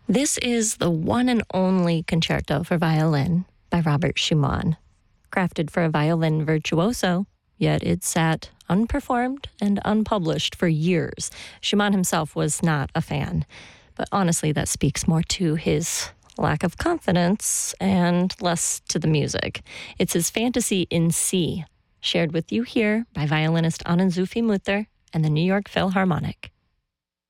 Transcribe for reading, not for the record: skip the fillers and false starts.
This is the one and only concerto for violin by Robert Schumann. Crafted for a violin virtuoso, yet it sat unperformed and unpublished for years. Schumann himself was not a fan, but honestly, that speaks more to his lack of confidence and less to the music. It's his Fantasy in C, shared with you here by violinist Anand Zuffi Mutter and the New York Philharmonic.